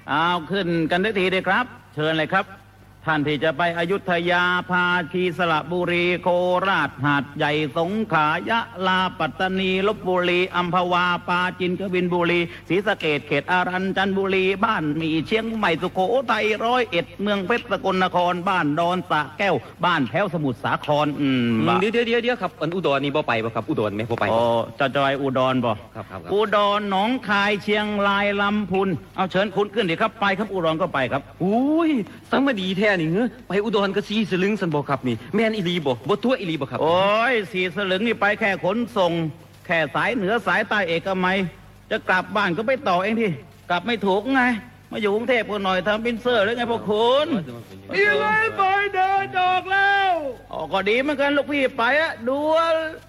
เอาขึ้นกันได้ทีเลยครับ เชิญเลยครับ ท่านที่จะไปอยุธยาภาชีสระบุรีโคราชหาดใหญ่สงขลายะลาปัตตานีลพบุรีอัมพวาปาจินกบินบุรีศรีสะเกษเขตอารัญจันทบุรีบ้านมีเชียงใหม่สุโขทัย101เมืองเพชรสกลนครบ้านดอนสระแก้วบ้านแพ้วสมุทรสาครเดี๋ยวครับอุดรนี่บ่ไปบ่ครับอุดรไหมบ่ไปอ๋อจะจอยอุดรบ่ครับอุดรหนองคายเชียงรายลำพูนเอาเชิญคุณขึ้นดิครับไปครับอุดรก็ไปครับอุ้ยสังมาดีแท้นี่ไปอุดรก็4 สลึงสันบ่ครับนี่แม่นอีหลีบ่ตัวอีหลีบ่ครับโอ้ย4 สลึงนี่ไปแค่ขนส่งแค่สายเหนือสายใต้เอกมัยจะกลับบ้านก็ไปต่อเองที่กลับไม่ถูกไงมาอยู่กรุงเทพกันหน่อยทำบินเซอร์หรือไงพวกคุณนี่ไงไปเดินออกแล้วก็ดีเหมือนกันลูกพี่ไปอะดู